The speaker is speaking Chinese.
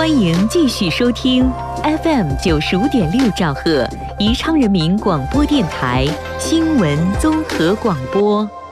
欢迎继续收听 FM95.6兆赫，宜昌人民广播电台新闻综合广播。